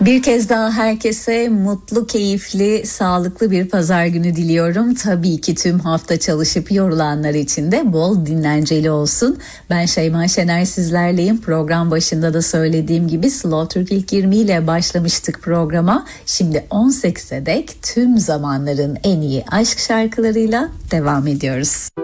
Bir kez daha herkese mutlu, keyifli, sağlıklı bir pazar günü diliyorum. Tabii ki tüm hafta çalışıp yorulanlar için de bol dinlenceli olsun. Ben Şeyma Şener sizlerleyim. Program başında da söylediğim gibi Slow Türk ilk 20 ile başlamıştık programa. Şimdi 18'e dek tüm zamanların en iyi aşk şarkılarıyla devam ediyoruz.